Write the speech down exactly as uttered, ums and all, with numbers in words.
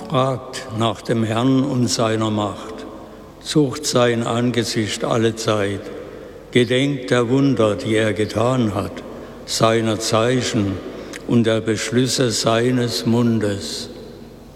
Fragt nach dem Herrn und seiner Macht, sucht sein Angesicht alle Zeit, gedenkt der Wunder, die er getan hat, seiner Zeichen und der Beschlüsse seines Mundes.